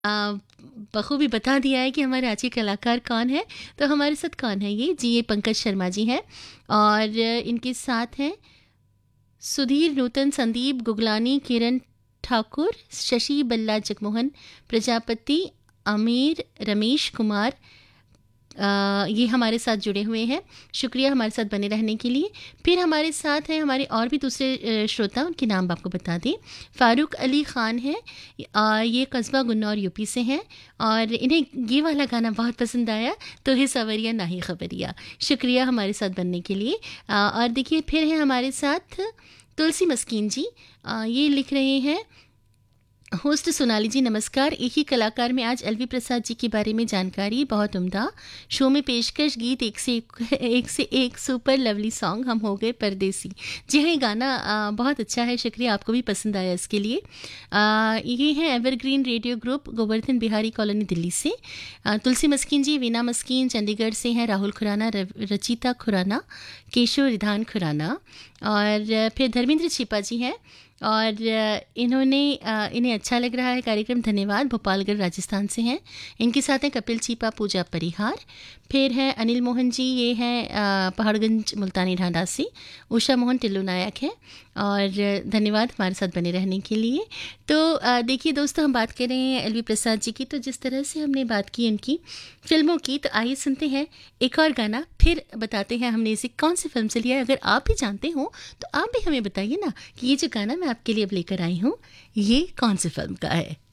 आ, बखूबी बता दिया है कि हमारे आज के कलाकार कौन है। तो हमारे साथ कौन है ये जी, ये पंकज शर्मा जी हैं और इनके साथ हैं सुधीर नूतन, संदीप गुगलानी, किरण ठाकुर, शशि बल्ला, जगमोहन प्रजापति, आमिर, रमेश कुमार। ये हमारे साथ जुड़े हुए हैं। शुक्रिया हमारे साथ बने रहने के लिए। फिर हमारे साथ हैं हमारे और भी दूसरे श्रोता, उनके नाम आपको बता दें। फ़ारूक अली ख़ान हैं, ये कस्बा गुन्नौर यूपी से हैं और इन्हें ये वाला गाना बहुत पसंद आया, तो है सवरिया ना ही खबरिया। शुक्रिया हमारे साथ बनने के लिए। और देखिए फिर हैं हमारे साथ तुलसी मस्कीन जी, ये लिख रहे हैं, होस्ट सोनाली जी नमस्कार। एक ही कलाकार में आज एलवी प्रसाद जी के बारे में जानकारी, बहुत उम्दा शो में पेशकश, गीत एक से एक सुपर लवली सॉन्ग, हम हो गए परदेसी। जी हाँ, गाना बहुत अच्छा है, शुक्रिया, आपको भी पसंद आया इसके लिए। ये है evergreen radio group, Govardhan Bihari colony, Delhi से। तुलसी मस्कीन जी, वीना मस्कीन चंडीगढ़ से हैं, राहुल खुराना, रचिता खुराना, केशव रिधान खुराना और फिर धर्मेंद्र छिपा जी हैं और इन्हें अच्छा लग रहा है कार्यक्रम, धन्यवाद। भोपालगढ़ राजस्थान से हैं। इनके साथ हैं कपिल चीपा, पूजा परिहार। फिर हैं अनिल मोहन जी, ये हैं पहाड़गंज मुल्तानी ढांढा से। उषा मोहन टिल्लू नायक हैं और धन्यवाद हमारे साथ बने रहने के लिए। तो देखिए दोस्तों, हम बात कर रहे हैं एलवी प्रसाद जी की, तो जिस तरह से हमने बात की उनकी फिल्मों की, तो आइए सुनते हैं एक और गाना, फिर बताते हैं हमने इसे कौन सी फिल्म से लिया है। अगर आप भी जानते हो तो आप भी हमें बताइए ना कि ये जो गाना मैं आपके लिए अब लेकर आई हूँ, ये कौन सी फिल्म का है।